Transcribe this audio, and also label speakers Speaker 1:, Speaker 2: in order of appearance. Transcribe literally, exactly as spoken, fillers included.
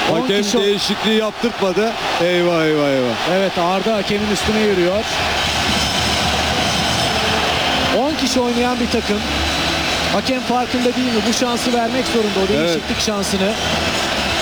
Speaker 1: Hakem
Speaker 2: kişi...
Speaker 1: değişikliği yaptırtmadı. Eyvah eyvah eyvah.
Speaker 2: Evet, Arda hakemin üstüne yürüyor. on kişi oynayan bir takım. Hakem farkında değil mi? Bu şansı vermek zorunda, o değişiklik evet. şansını.